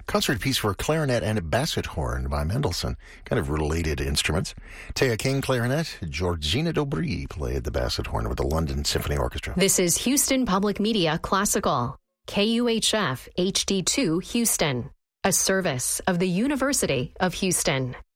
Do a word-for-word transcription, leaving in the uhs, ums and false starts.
Concert piece for clarinet and basset horn by Mendelssohn. Kind of related instruments. Taya King, clarinet. Georgina Dobry played the basset horn with the London Symphony Orchestra. This is Houston Public Media Classical. K U H F H D two Houston. A service of the University of Houston.